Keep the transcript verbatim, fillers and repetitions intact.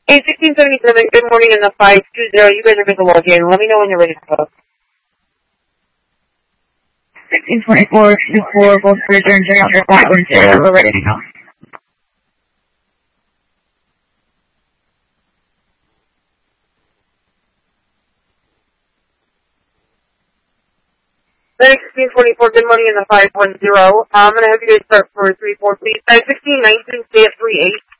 Hey, sixteen seventy-seven, good morning in the five two zero. You guys are good to log in. Let me know when you're ready to go. sixteen twenty-four, two four, both return zero five one zero. We're ready to go. sixteen twenty-four, good morning in the five one zero. I'm going to have you guys start for three four, please. Uh, sixteen nineteen, stay at three eight.